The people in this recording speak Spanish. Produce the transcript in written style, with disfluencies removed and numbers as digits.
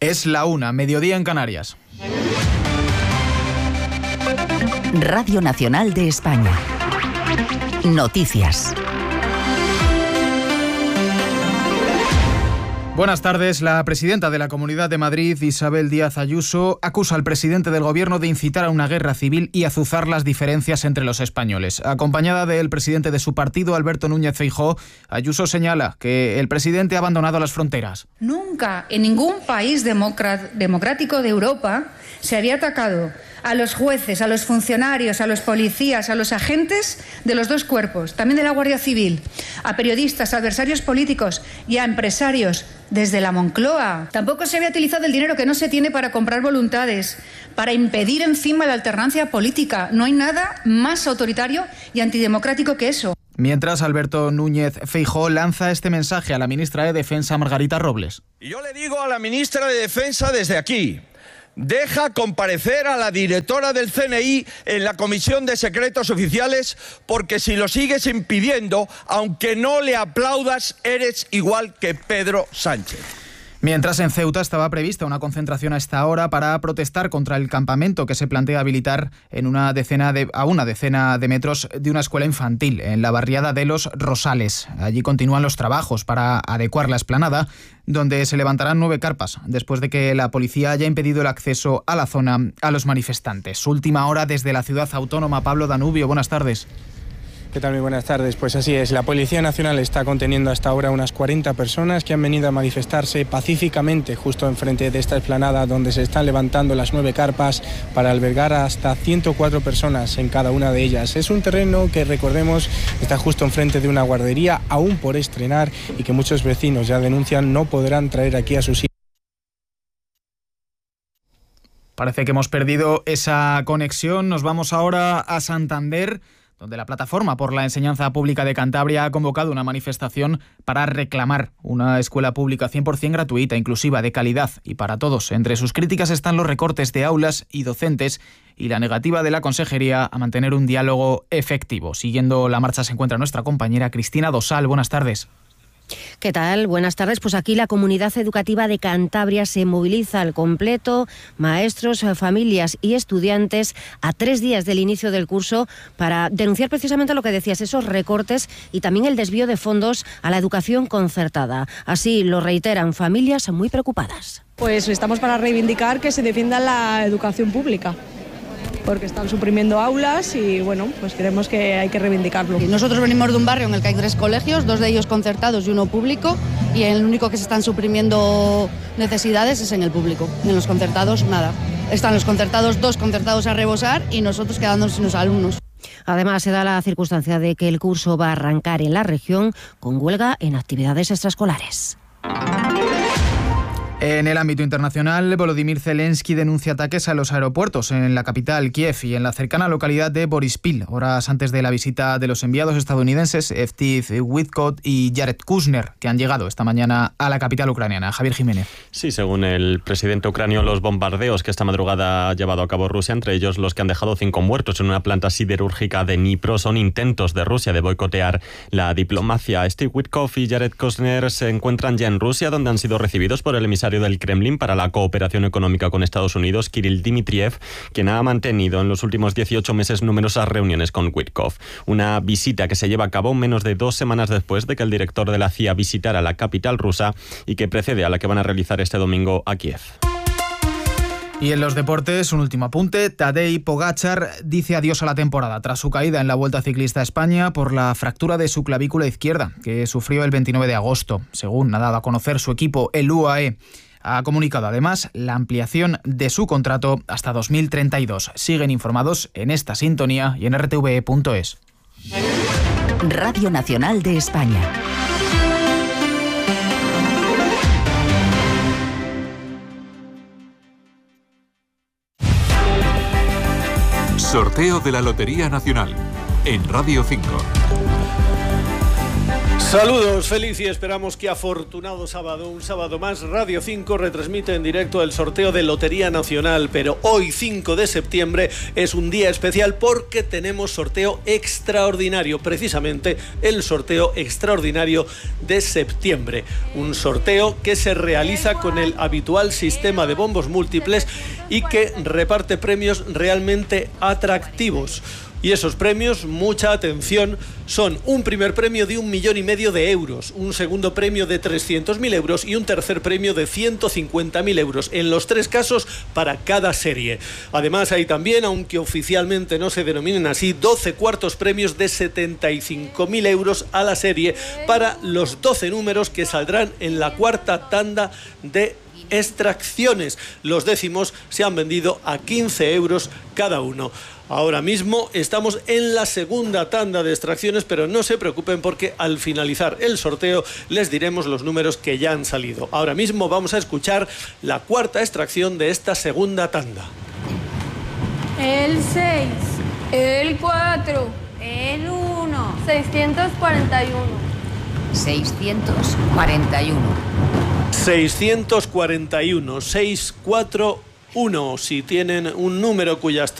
Es la 1, mediodía en Canarias. Radio Nacional de España. Noticias. Buenas tardes. La presidenta de la Comunidad de Madrid, Isabel Díaz Ayuso, acusa al presidente del Gobierno de incitar a una guerra civil y azuzar las diferencias entre los españoles. Acompañada del presidente de su partido, Alberto Núñez Feijóo, Ayuso señala que el presidente ha abandonado las fronteras. Nunca en ningún país democrático de Europa se había atacado a los jueces, a los funcionarios, a los policías, a los agentes de los dos cuerpos, también de la Guardia Civil, a periodistas, a adversarios políticos y a empresarios desde la Moncloa. Tampoco se había utilizado el dinero que no se tiene para comprar voluntades, para impedir encima la alternancia política. No hay nada más autoritario y antidemocrático que eso. Mientras, Alberto Núñez Feijóo lanza este mensaje a la ministra de Defensa, Margarita Robles. Y yo le digo a la ministra de Defensa desde aquí: deja comparecer a la directora del CNI en la Comisión de Secretos Oficiales, porque si lo sigues impidiendo, aunque no le aplaudas, eres igual que Pedro Sánchez. Mientras, en Ceuta estaba prevista una concentración a esta hora para protestar contra el campamento que se plantea habilitar a una decena de metros de una escuela infantil en la barriada de Los Rosales. Allí continúan los trabajos para adecuar la explanada, donde se levantarán 9 carpas, después de que la policía haya impedido el acceso a la zona a los manifestantes. Última hora desde la ciudad autónoma. Pablo Danubio, buenas tardes. ¿Qué tal? Muy buenas tardes. Pues así es, la Policía Nacional está conteniendo hasta ahora unas 40 personas que han venido a manifestarse pacíficamente justo enfrente de esta explanada, donde se están levantando las 9 carpas para albergar hasta 104 personas en cada una de ellas. Es un terreno que, recordemos, está justo enfrente de una guardería aún por estrenar y que muchos vecinos ya denuncian no podrán traer aquí a sus hijos. Parece que hemos perdido esa conexión. Nos vamos ahora a Santander, donde la Plataforma por la Enseñanza Pública de Cantabria ha convocado una manifestación para reclamar una escuela pública 100% gratuita, inclusiva, de calidad y para todos. Entre sus críticas están los recortes de aulas y docentes y la negativa de la Consejería a mantener un diálogo efectivo. Siguiendo la marcha se encuentra nuestra compañera Cristina Dosal. Buenas tardes. ¿Qué tal? Buenas tardes. Pues aquí la Comunidad Educativa de Cantabria se moviliza al completo, maestros, familias y estudiantes, a 3 días del inicio del curso, para denunciar precisamente lo que decías, esos recortes y también el desvío de fondos a la educación concertada. Así lo reiteran familias muy preocupadas. Pues estamos para reivindicar que se defienda la educación pública, porque están suprimiendo aulas y bueno, pues creemos que hay que reivindicarlo. Nosotros venimos de un barrio en el que hay 3 colegios, 2 de ellos concertados y 1 público, y el único que se están suprimiendo necesidades es en el público. En los concertados, nada. Están los concertados, 2 concertados a rebosar y nosotros quedándonos sin los alumnos. Además, se da la circunstancia de que el curso va a arrancar en la región con huelga en actividades extraescolares. En el ámbito internacional, Volodymyr Zelensky denuncia ataques a los aeropuertos en la capital, Kiev, y en la cercana localidad de Boryspil, horas antes de la visita de los enviados estadounidenses Steve Witkoff y Jared Kushner, que han llegado esta mañana a la capital ucraniana. Javier Jiménez. Sí, según el presidente ucranio, los bombardeos que esta madrugada ha llevado a cabo Rusia, entre ellos los que han dejado 5 muertos en una planta siderúrgica de Dnipro, son intentos de Rusia de boicotear la diplomacia. Steve Witkoff y Jared Kushner se encuentran ya en Rusia, donde han sido recibidos por el emisario del Kremlin para la cooperación económica con Estados Unidos, Kirill Dmitriev, quien ha mantenido en los últimos 18 meses numerosas reuniones con Witkoff. Una visita que se lleva a cabo menos de 2 semanas después de que el director de la CIA visitara la capital rusa y que precede a la que van a realizar este domingo a Kiev. Y en los deportes, un último apunte. Tadej Pogačar dice adiós a la temporada tras su caída en la Vuelta Ciclista a España por la fractura de su clavícula izquierda, que sufrió el 29 de agosto. Según ha dado a conocer su equipo, el UAE, ha comunicado además la ampliación de su contrato hasta 2032. Siguen informados en esta sintonía y en rtve.es. Radio Nacional de España. Sorteo de la Lotería Nacional en Radio 5. Saludos, feliz y esperamos que afortunado sábado, un sábado más. Radio 5 retransmite en directo el sorteo de Lotería Nacional, pero hoy 5 de septiembre es un día especial porque tenemos sorteo extraordinario, precisamente el sorteo extraordinario de septiembre. Un sorteo que se realiza con el habitual sistema de bombos múltiples y que reparte premios realmente atractivos. Y esos premios, mucha atención, son un primer premio de 1,5 millones de euros, un segundo premio de 300.000 euros y un tercer premio de 150.000 euros, en los 3 casos para cada serie. Además hay también, aunque oficialmente no se denominen así, 12 cuartos premios de 75.000 euros a la serie para los 12 números que saldrán en la cuarta tanda de extracciones. Los décimos se han vendido a 15 euros cada uno. Ahora mismo estamos en la segunda tanda de extracciones, pero no se preocupen porque al finalizar el sorteo les diremos los números que ya han salido. Ahora mismo vamos a escuchar la cuarta extracción de esta segunda tanda. El 6, el 4, el 1, 641. 641. 641, 641. Si tienen un número cuyas